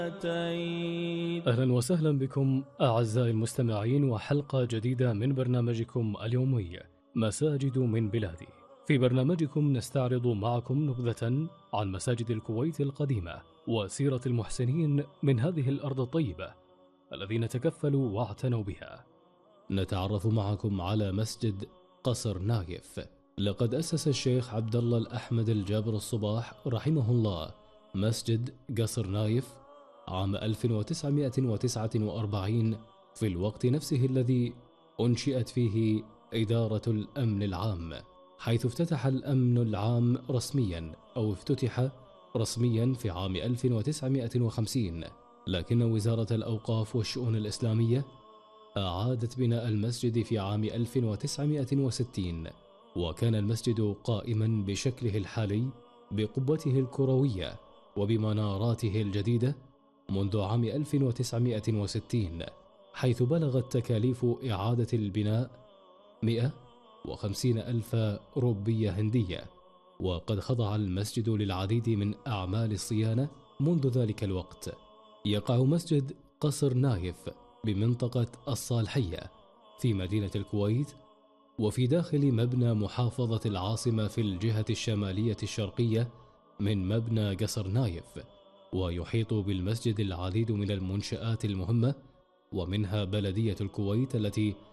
أهلا وسهلا بكم أعزائي المستمعين وحلقة جديدة من برنامجكم اليومي مساجد من بلادي. في برنامجكم نستعرض معكم نبذة عن مساجد الكويت القديمة وسيرة المحسنين من هذه الأرض الطيبة الذين تكفلوا واعتنوا بها. نتعرف معكم على مسجد قصر نايف. لقد أسس الشيخ عبد الله الأحمد الجابر الصباح رحمه الله مسجد قصر نايف عام 1949 في الوقت نفسه الذي أنشئت فيه إدارة الأمن العام، حيث افتتح الأمن العام رسميا أو افتتح رسميا في عام 1950، لكن وزارة الأوقاف والشؤون الإسلامية أعادت بناء المسجد في عام 1960، وكان المسجد قائما بشكله الحالي بقبته الكروية وبمناراته الجديدة منذ عام 1960، حيث بلغت تكاليف إعادة البناء 150 ألف روبية هندية، وقد خضع المسجد للعديد من أعمال الصيانة منذ ذلك الوقت. يقع مسجد قصر نايف بمنطقة الصالحية في مدينة الكويت، وفي داخل مبنى محافظة العاصمة في الجهة الشمالية الشرقية من مبنى قصر نايف، ويحيط بالمسجد العديد من المنشآت المهمة، ومنها بلدية الكويت التي